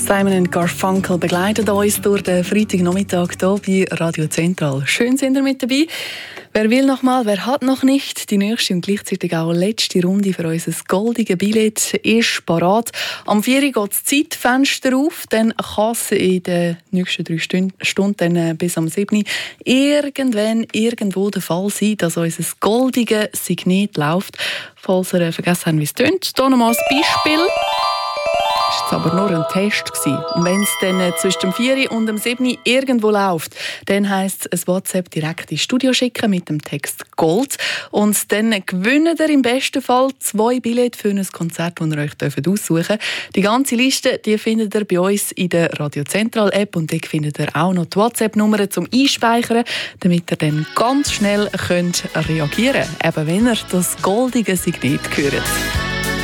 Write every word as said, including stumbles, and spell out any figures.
Simon und Garfunkel begleiten uns durch den Freitagnachmittag hier bei Radio Zentral. Schön sind ihr mit dabei. Wer will noch mal, wer hat noch nicht? Die nächste und gleichzeitig auch letzte Runde für unser goldiges Billett ist parat. Am vier Uhr geht das Zeitfenster auf. Dann kann es in den nächsten drei Stunden, Stunden bis am sieben Uhr irgendwann, irgendwo der Fall sein, dass unser goldiges Signet läuft. Falls ihr vergessen habt, wie es tönt. Hier nochmal ein Beispiel. Das war aber nur ein Test. Und wenn es dann zwischen dem vier Uhr und dem sieben Uhr irgendwo läuft, dann heisst es, ein WhatsApp direkt ins Studio schicken mit dem Text Gold. Und dann gewinnt ihr im besten Fall zwei Billette für ein Konzert, das ihr euch aussuchen dürft. Die ganze Liste die findet ihr bei uns in der Radio Zentral App und dort findet ihr auch noch die WhatsApp-Nummer zum Einspeichern, damit ihr dann ganz schnell könnt reagieren könnt, eben wenn ihr das goldige Signet hört.